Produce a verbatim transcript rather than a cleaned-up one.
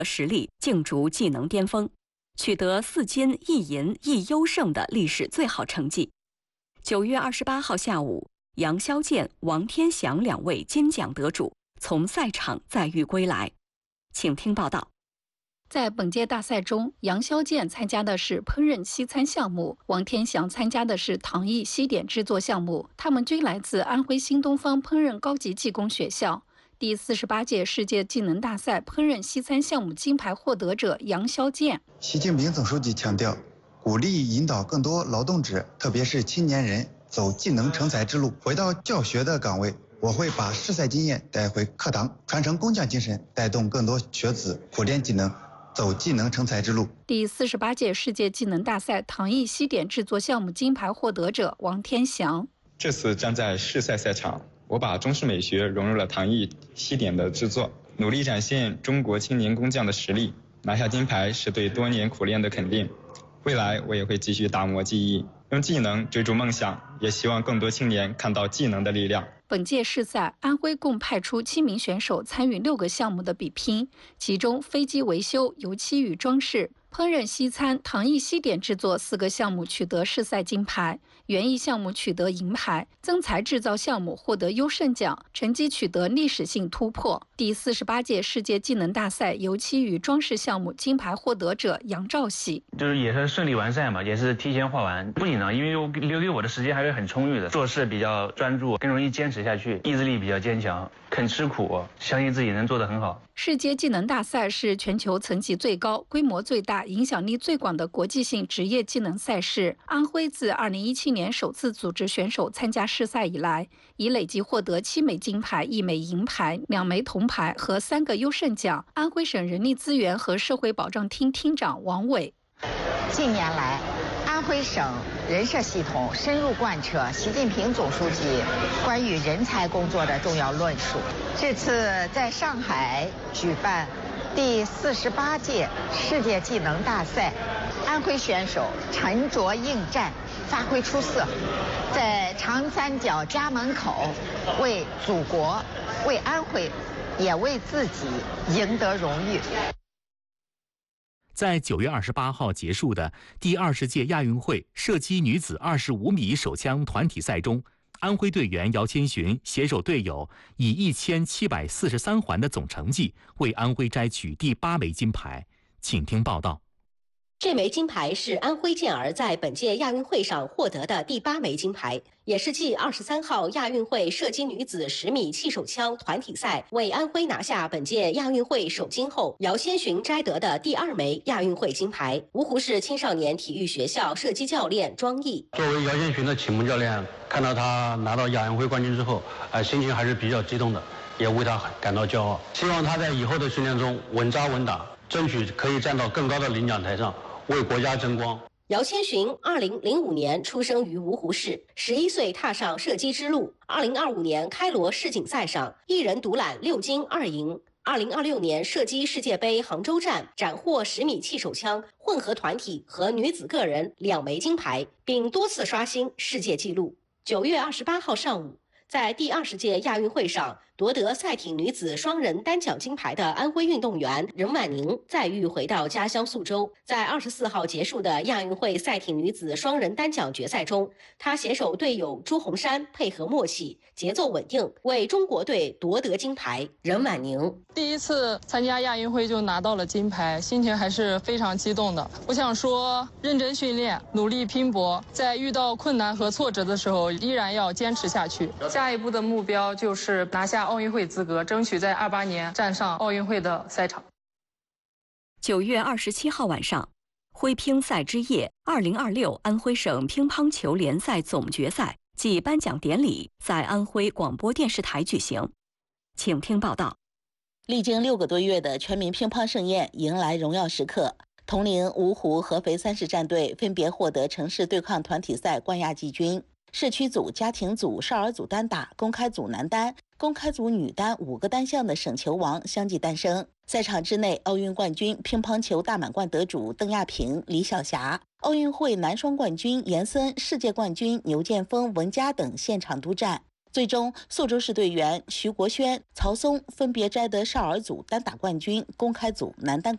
实力竞逐技能巅峰，取得四金一银一优胜的历史最好成绩。九月二十八号下午，杨肖剑、王天祥两位金奖得主从赛场载誉归来。请听报道。 在本届大赛中，杨肖剑参加的是烹饪西餐项目，王天祥参加的是糖艺西点制作项目。他们均来自安徽新东方烹饪高级技工学校。第四十八届世界技能大赛烹饪西餐项目金牌获得者杨肖剑。 习近平总书记强调，鼓励引导更多劳动者，特别是青年人走技能成才之路，回到教学的岗位。我会把试赛经验带回课堂，传承工匠精神，带动更多学子苦练技能，走技能成才之路。 第四十八届世界技能大赛糖艺西点制作项目金牌获得者王天祥。 这次站在试赛赛场，我把中式美学融入了糖艺西点的制作，努力展现中国青年工匠的实力。拿下金牌是对多年苦练的肯定。未来我也会继续打磨技艺，用技能追逐梦想，也希望更多青年看到技能的力量。 本届试赛，安徽共派出七名选手参与六个项目的比拼，其中飞机维修、油漆与装饰、烹饪西餐、糖艺西点制作四个项目取得试赛金牌，园艺项目取得银牌，增材制造项目获得优胜奖，成绩取得历史性突破。第四十八届世界技能大赛油漆与装饰项目金牌获得者杨兆喜， 就是也是顺利完赛嘛，也是提前画完，不紧张，因为留给我的时间还是很充裕的，做事比较专注，更容易坚持下去，意志力比较坚强，肯吃苦，相信自己能做得很好。 世界技能大赛是全球层级最高、规模最大、影响力最广的国际性职业技能赛事。安徽自二零一七年首次组织选手参加试赛以来，已累计获得七枚金牌、一枚银牌、两枚铜牌和三个优胜奖。安徽省人力资源和社会保障厅厅长王伟， 近年来，安徽省人社系统深入贯彻习近平总书记关于人才工作的重要论述。这次在上海举办第四十八届世界技能大赛，安徽选手沉着应战，发挥出色，在长三角家门口为祖国、为安徽，也为自己赢得荣誉。 在九月二十八号结束的第二十届亚运会射击女子二十五米手枪团体赛中，安徽队员姚千寻携手队友，以一千七百四十三环的总成绩，为安徽摘取第八枚金牌。请听报道。 这枚金牌是安徽健儿在本届亚运会上获得的第八枚金牌，也是继二十三号亚运会射击女子十米气手枪团体赛为安徽拿下本届亚运会首金后，姚千寻摘得的第二枚亚运会金牌。芜湖市青少年体育学校射击教练庄毅， 作为姚千寻的启蒙教练，看到他拿到亚运会冠军之后，呃，心情还是比较激动的，也为他感到骄傲。希望他在以后的训练中稳扎稳打，争取可以站到更高的领奖台上，为国家争光。 姚千寻二零零五年出生于芜湖市，十一岁踏上射击之路。二零二五年开罗世锦赛上，一人独揽六金二银。二零二六年射击世界杯杭州站斩获十米气手枪混合团体和女子个人两枚金牌，并多次刷新世界纪录。九月二十八号上午，在第二十届亚运会上夺得赛艇女子双人单奖金牌的安徽运动员任婉宁载誉回到家乡宿州。在二十四号结束的亚运会赛艇女子双人单奖决赛中，她携手队友朱红山配合默契，节奏稳定，为中国队夺得金牌。任婉宁： 第一次参加亚运会就拿到了金牌，心情还是非常激动的。我想说，认真训练，努力拼搏，在遇到困难和挫折的时候，依然要坚持下去。下一步的目标就是拿下奥运会资格，争取在二八年站上奥运会的赛场。 九月二十七号晚上，徽乒赛之夜二零二六安徽省乒乓球联赛总决赛暨颁奖典礼在安徽广播电视台举行。请听报道。 历经六个多月的全民乒乓盛宴迎来荣耀时刻。铜陵、芜湖、合肥三市战队分别获得城市对抗团体赛冠亚季军。市区组、家庭组、少儿组单打、公开组男单、公开组女单五个单项的省球王相继诞生。赛场之内，奥运冠军乒乓球大满贯得主邓亚萍、李晓霞，奥运会男双冠军严森、世界冠军牛剑锋、文佳等现场督战。最终，宿州市队员徐国轩、曹松分别摘得少儿组单打冠军、公开组男单